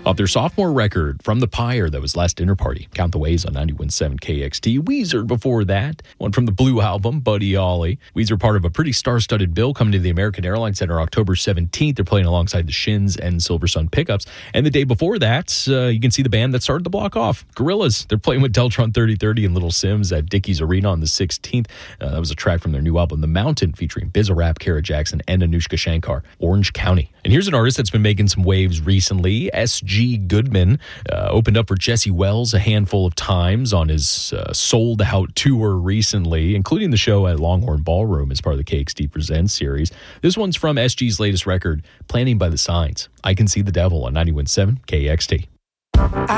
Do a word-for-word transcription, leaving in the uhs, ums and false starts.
Off their sophomore record, From the Pyre, that was Last Dinner Party. Count the Ways on ninety-one point seven K X T. Weezer before that. One from the Blue Album, Buddy Holly. Weezer part of a pretty star-studded bill coming to the American Airlines Center October seventeenth. They're playing alongside the Shins and Silver Sun Pickups. And the day before that, uh, you can see the band that started the block off, Gorillaz. They're playing with Deltron thirty thirty and Little Sims at Dickies Arena on the sixteenth. Uh, that was a track from their new album, The Mountain, featuring Bizarrap, Kara Jackson, and Anushka Shankar, Orange County. And here's an artist that's been making some waves recently. S G Goodman uh, opened up for Jesse Wells a handful of times on his uh, sold-out tour recently, including the show at Longhorn Ballroom as part of the K X T Presents series. This one's from S G's latest record, Planning by the Signs. I Can See the Devil on ninety-one point seven K X T.